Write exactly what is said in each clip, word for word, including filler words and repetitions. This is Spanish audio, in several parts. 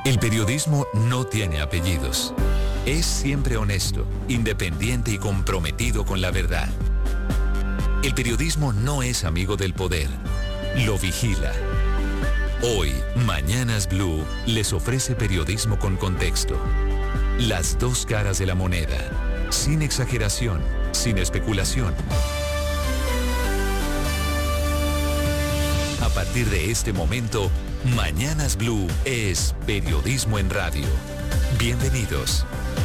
El periodismo no tiene apellidos. Es siempre honesto, independiente y comprometido con la verdad. El periodismo no es amigo del poder, lo vigila. Hoy, Mañanas Blue les ofrece periodismo con contexto. Las dos caras de la moneda, sin exageración, sin especulación. A partir de este momento, Mañanas Blue es periodismo en radio. Bienvenidos.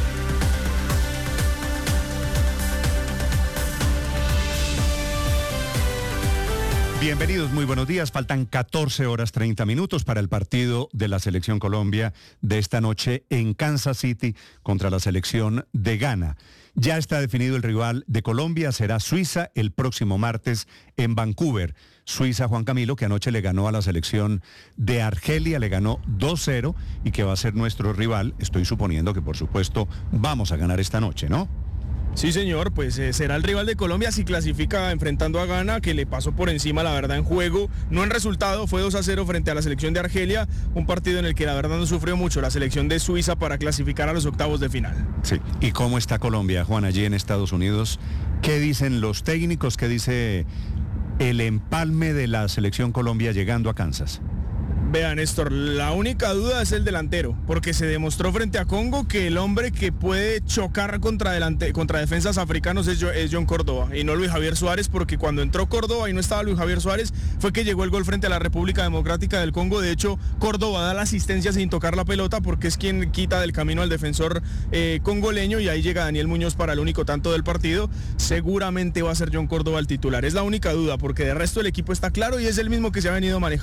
Bienvenidos, muy buenos días. Faltan catorce horas treinta minutos para el partido de la Selección Colombia de esta noche en Kansas City contra la selección de Ghana. Ya está definido el rival de Colombia, será Suiza el próximo martes en Vancouver. Suiza, Juan Camilo, que anoche le ganó a la selección de Argelia, le ganó dos cero y que va a ser nuestro rival. Estoy suponiendo que, por supuesto, vamos a ganar esta noche, ¿no? Sí, señor, pues eh, será el rival de Colombia si clasifica enfrentando a Ghana, que le pasó por encima, la verdad, en juego. No en resultado, fue dos a cero frente a la selección de Argelia, un partido en el que la verdad no sufrió mucho la selección de Suiza para clasificar a los octavos de final. Sí, ¿y cómo está Colombia, Juan, allí en Estados Unidos? ¿Qué dicen los técnicos? ¿Qué dice el empalme de la selección Colombia llegando a Kansas? Vean, Néstor, la única duda es el delantero, porque se demostró frente a Congo que el hombre que puede chocar contra, delante, contra defensas africanos es, es John Córdoba, y no Luis Javier Suárez, porque cuando entró Córdoba y no estaba Luis Javier Suárez, fue que llegó el gol frente a la República Democrática del Congo. De hecho, Córdoba da la asistencia sin tocar la pelota, porque es quien quita del camino al defensor eh, congoleño, y ahí llega Daniel Muñoz para el único tanto del partido. Seguramente va a ser John Córdoba el titular, es la única duda, porque de resto el equipo está claro y es el mismo que se ha venido manejando